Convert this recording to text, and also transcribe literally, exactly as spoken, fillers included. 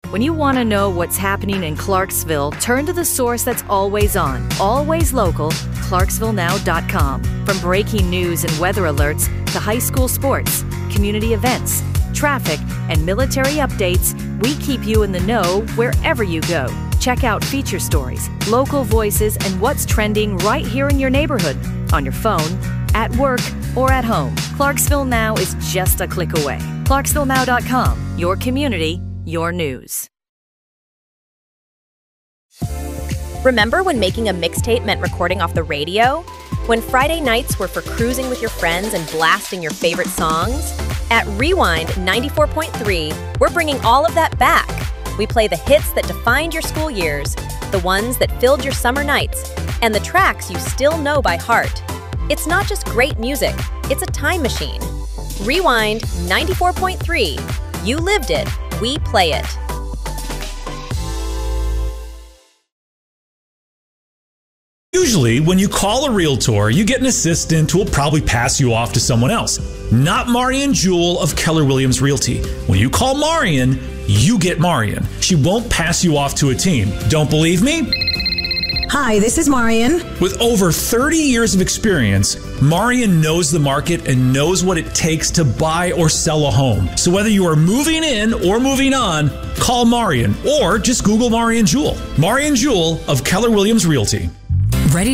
When you want to know what's happening in Clarksville, turn to the source that's always on, always local, Clarksville Now dot com. From breaking news and weather alerts to high school sports, community events, traffic, and military updates, we keep you in the know wherever you go. Check out feature stories, local voices, and what's trending right here in your neighborhood, on your phone, at work, or at home. Clarksville Now is just a click away. Clarksville Now dot com, your community, your news. Remember when making a mixtape meant recording off the radio? When Friday nights were for cruising with your friends and blasting your favorite songs? At Rewind ninety-four point three, we're bringing all of that back. We play the hits that defined your school years, the ones that filled your summer nights, and the tracks you still know by heart. It's not just great music, it's a time machine. Rewind ninety-four point three. You lived it, we play it. Usually, when you call a realtor, you get an assistant who will probably pass you off to someone else. Not Marian Jewell of Keller Williams Realty. When you call Marian, you get Marian. She won't pass you off to a team. Don't believe me? Hi, this is Marian. With over thirty years of experience, Marian knows the market and knows what it takes to buy or sell a home. So whether you are moving in or moving on, call Marian or just Google Marian Jewell. Marian Jewell of Keller Williams Realty.